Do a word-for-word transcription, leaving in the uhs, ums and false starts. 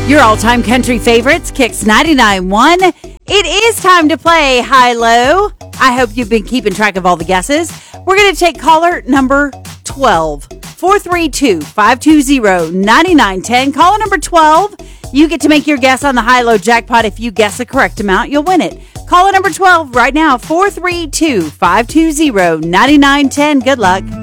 Your all-time country favorites, Kicks ninety-nine point one. It is time to play High-Low. I hope you've been keeping track of all the guesses. We're going to take caller number twelve. four three two, five two zero, nine nine one zero. Caller number twelve. You get to make your guess on the High-Low jackpot. If you guess the correct amount, you'll win it. Caller number twelve right now, four three two, five two zero, nine nine one zero. Good luck.